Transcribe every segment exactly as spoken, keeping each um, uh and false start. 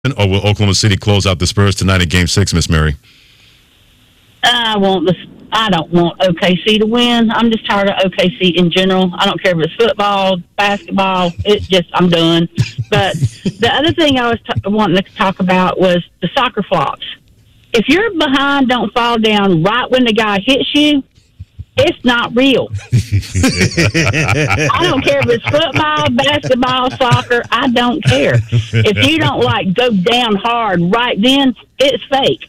Or will Oklahoma City close out the Spurs tonight in Game Six, Miss Mary? I want the. I don't want O K C to win. I'm just tired of O K C in general. I don't care if it's football, basketball. It's just I'm done. But the other thing I was t- wanting to talk about was the soccer flops. If you're behind, don't fall down right when the guy hits you. It's not real. I don't care if it's football, basketball, soccer. I don't care. If you don't like go down hard right then, it's fake.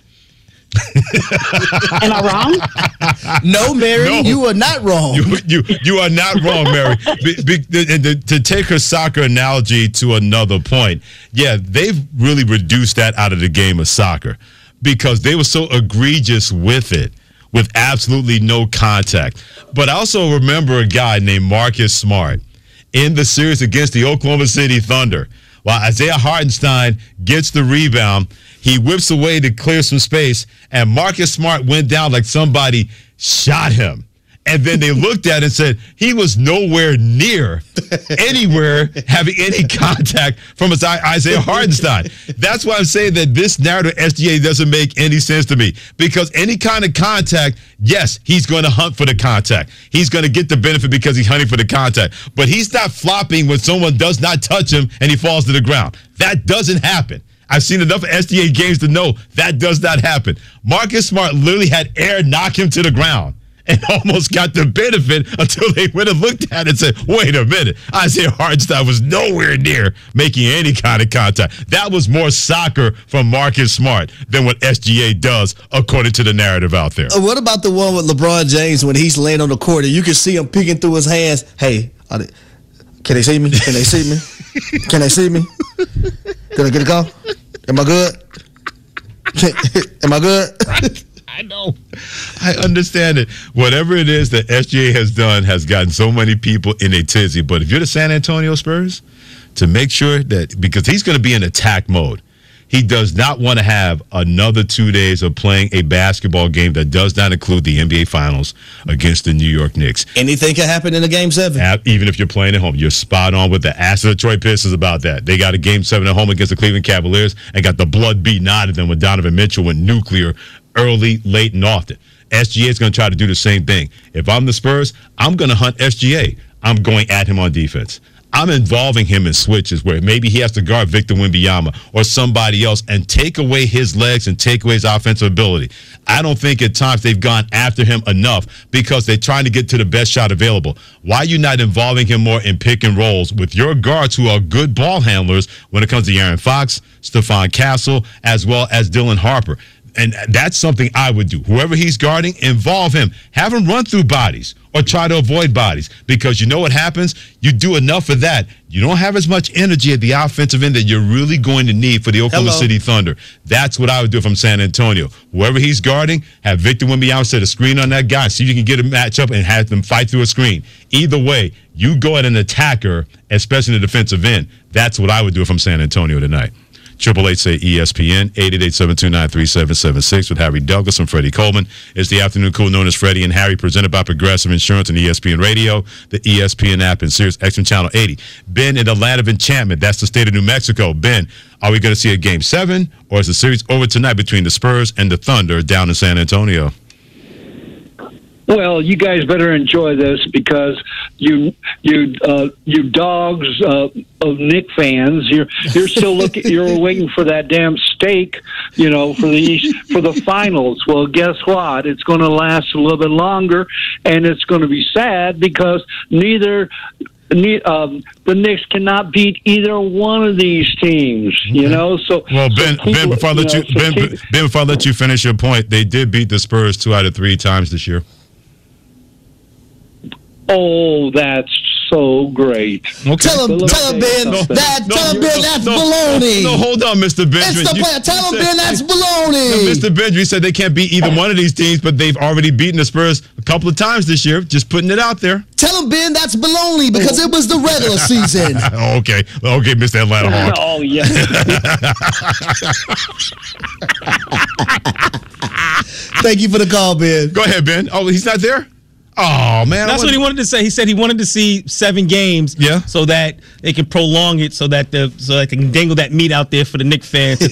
Am I wrong? No, Mary, no. You are not wrong. You you, you are not wrong, Mary. Be, be, to, to take her soccer analogy to another point, yeah, they've really reduced that out of the game of soccer because they were so egregious with it. With absolutely no contact. But I also remember a guy named Marcus Smart in the series against the Oklahoma City Thunder. While Isaiah Hartenstein gets the rebound, he whips away to clear some space, and Marcus Smart went down like somebody shot him. And then they looked at it and said he was nowhere near anywhere having any contact from Isaiah Hartenstein. That's why I'm saying that this narrative S G A doesn't make any sense to me. Because any kind of contact, yes, he's going to hunt for the contact. He's going to get the benefit because he's hunting for the contact. But he's not flopping when someone does not touch him and he falls to the ground. That doesn't happen. I've seen enough S D A games to know that does not happen. Marcus Smart literally had air knock him to the ground. And almost got the benefit until they went and looked at it and said, wait a minute, Isaiah Hartenstein was nowhere near making any kind of contact. That was more soccer from Marcus Smart than what S G A does, according to the narrative out there. Uh, what about the one with LeBron James when he's laying on the court and you can see him peeking through his hands? Hey, they, can they see me? Can they see me? Can they see me? Can I get a call? Am I good? Am I good? I know. I understand it. Whatever it is that S G A has done has gotten so many people in a tizzy. But if you're the San Antonio Spurs, to make sure that, because he's going to be in attack mode, he does not want to have another two days of playing a basketball game that does not include the N B A Finals against the New York Knicks. Anything can happen in a Game seven. Even if you're playing at home. You're spot on with the ass of the Detroit Pistons about that. They got a Game seven at home against the Cleveland Cavaliers and got the blood beaten out of them when Donovan Mitchell went nuclear early, late, and often. S G A is going to try to do the same thing. If I'm the Spurs, I'm going to hunt S G A. I'm going at him on defense. I'm involving him in switches where maybe he has to guard Victor Wembanyama or somebody else and take away his legs and take away his offensive ability. I don't think at times they've gone after him enough because they're trying to get to the best shot available. Why are you not involving him more in pick and rolls with your guards who are good ball handlers when it comes to Aaron Fox, Stephon Castle, as well as Dylan Harper? And that's something I would do. Whoever he's guarding, involve him. Have him run through bodies or try to avoid bodies because you know what happens? You do enough of that. You don't have as much energy at the offensive end that you're really going to need for the Oklahoma Hello. City Thunder. That's what I would do from San Antonio. Whoever he's guarding, have Victor Wembanyama set a screen on that guy. See if you can get a matchup and have them fight through a screen. Either way, you go at an attacker, especially in the defensive end. That's what I would do from San Antonio tonight. Triple eight say E S P N, eight eight eight, seven two nine, three seven seven six with Harry Douglas and Freddie Coleman. It's the afternoon cool known as Freddie and Harry, presented by Progressive Insurance and E S P N Radio, the E S P N app, and Sirius X M Channel eighty. Ben in the land of enchantment. That's the state of New Mexico. Ben, are we going to see a game seven, or is the series over tonight between the Spurs and the Thunder down in San Antonio? Well, you guys better enjoy this because you you uh, you dogs uh, of Knick fans, you're you're still looking, you're waiting for that damn steak, you know, for the for the finals. Well, guess what? It's going to last a little bit longer, and it's going to be sad because neither. Um, the Knicks cannot beat either one of these teams, you know. So, well, Ben, so keep, Ben, before I let you, you know, Ben, so keep, Ben, before I let you finish your point, they did beat the Spurs two out of three times this year. Oh, that's so great. Okay. Tell him, tell him, Ben, no, that, no, tell him, Ben, that's no, baloney. No, hold on, Mister Benjamin. It's the plan. Tell him, Ben, that's baloney. No, Mister Benjamin said they can't beat either one of these teams, but they've already beaten the Spurs a couple of times this year. Just putting it out there. Tell him, Ben, that's baloney because it was the regular season. okay, okay, Mister Atlanta Hawk. Oh, yeah. Thank you for the call, Ben. Go ahead, Ben. Oh, he's not there? Oh man, That's what he wanted to say. He said he wanted to see seven games, Yeah. so that they can prolong it, so that the so that they can dangle that meat out there for the Knicks fans to